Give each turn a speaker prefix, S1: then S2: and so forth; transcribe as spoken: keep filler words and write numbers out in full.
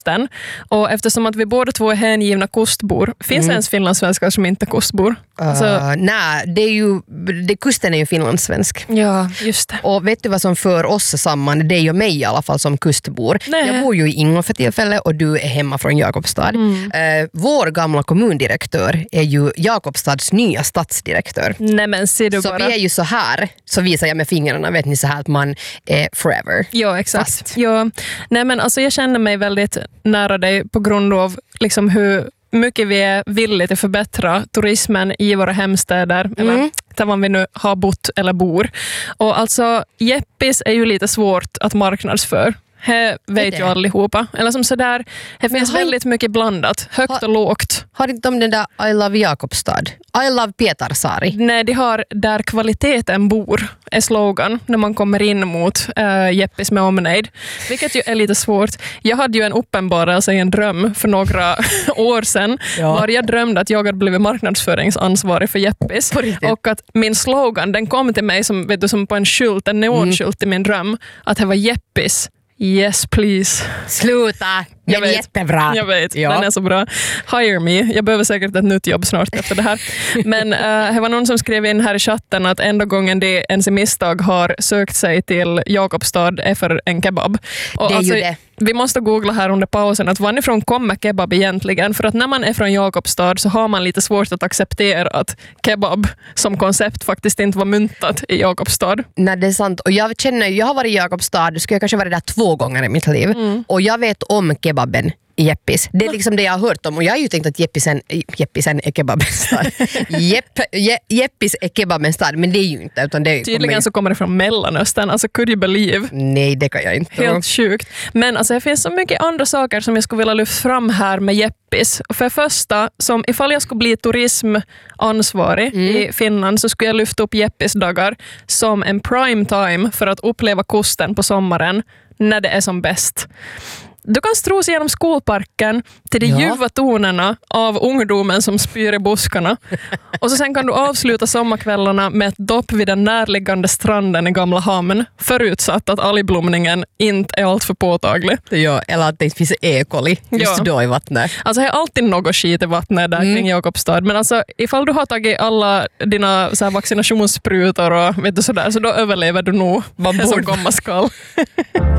S1: kusten. Och eftersom att vi båda två är hängivna kustbor, finns
S2: Mm.
S1: det ens finlandssvenskar som inte är kustbor? Alltså,
S2: Uh, nej, det är ju, det, kusten är ju finlandssvensk.
S1: ja, just det.
S2: Och vet du vad som för oss samman? Det är ju mig i alla fall som kustbor.
S1: Nej.
S2: Jag bor ju i Ingå för tillfället och du är hemma från Jakobstad.
S1: Mm.
S2: Uh, vår gamla kommundirektör är ju Jakobstads nya stadsdirektör.
S1: Nej men ser du
S2: Så
S1: bara.
S2: vi är ju så här, så visar jag med fingrarna, vet ni, så här att man är forever.
S1: Ja, exakt.
S2: Fast.
S1: Ja. Nej, men alltså, jag känner mig väldigt nära dig på grund av liksom, hur mycket vi är villiga att förbättra turismen i våra hemstäder,
S2: Mm.
S1: eller där man vi nu har bott eller bor. Och alltså, Jeppis är ju lite svårt att marknadsföra. Det vet
S2: det?
S1: ju allihopa. Eller som sådär, det finns
S2: har-
S1: väldigt mycket blandat, högt
S2: Har-
S1: och lågt.
S2: Har inte de den där I love Jakobstad? I love Pietarsaari.
S1: Nej, de har där kvaliteten bor är slogan när man kommer in mot äh, Jeppis med omnejd. Vilket ju är lite svårt. Jag hade ju en uppenbarelse i en dröm för några år sedan.
S2: Ja.
S1: Var jag drömde att jag hade blivit marknadsföringsansvarig för Jeppis.
S2: På riktigt?
S1: Och att min slogan, den kom till mig som, vet du, som på en skylt, en neonskylt i min dröm. Att det var Jeppis. Yes, please.
S2: Sluta! Det
S1: Jag
S2: är
S1: vet.
S2: jättebra.
S1: Jag vet,
S2: Ja.
S1: den är så bra. Hire me. Jag behöver säkert ett nytt jobb snart efter det här. Men uh, det var någon som skrev in här i chatten att enda gången det ens i misstag har sökt sig till Jakobstad är för en kebab. Och
S2: Det är
S1: alltså,
S2: ju det.
S1: vi måste googla här under pausen att varifrån kommer kebab egentligen? För att när man är från Jakobstad så har man lite svårt att acceptera att kebab som koncept faktiskt inte var myntat i Jakobstad.
S2: Nej, det är sant. Och jag känner, jag har varit i Jakobstad, skulle jag kanske varit där två gånger i mitt liv.
S1: Mm.
S2: Och jag vet om kebaben i Jeppis. Det är liksom det jag har hört om. Och jag har ju tänkt att Jeppisen, Jeppisen är kebabens stad. Jepp, Je, Jeppis är kebabens stad, men det är ju inte. Utan det är,
S1: Tydligen så kommer det från Mellanöstern. Alltså, could you believe?
S2: Nej, det kan jag inte tro.
S1: Helt sjukt. Men alltså, det finns så mycket andra saker som jag skulle vilja lyfta fram här med Jeppis. För det första, som ifall jag skulle bli turismansvarig
S2: Mm.
S1: i Finland så skulle jag lyfta upp Jeppisdagar som en prime time för att uppleva kusten på sommaren när det är som bäst. Du kan stros genom skolparken till de
S2: Ja.
S1: ljuva tonerna av ungdomen som spyr i buskarna. Och så sen kan du avsluta sommarkvällarna med ett dopp vid den närliggande stranden i Gamla hamn, förutsatt att algblomningen inte är allt för påtaglig.
S2: Ja, eller att det finns E. coli just
S1: Ja.
S2: då i vattnet.
S1: Alltså det är alltid något skit i vattnet där
S2: Mm.
S1: kring Jakobstad. Men alltså ifall du har tagit alla dina så här, vaccinationssprutor och vet du, sådär, så då överlever du nog
S2: Man
S1: det som
S2: borde.
S1: komma skall.